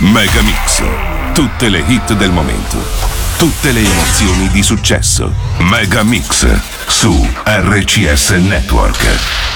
Mega Mix. Tutte le hit del momento. Tutte le emozioni di successo. Mega Mix su RCS Network.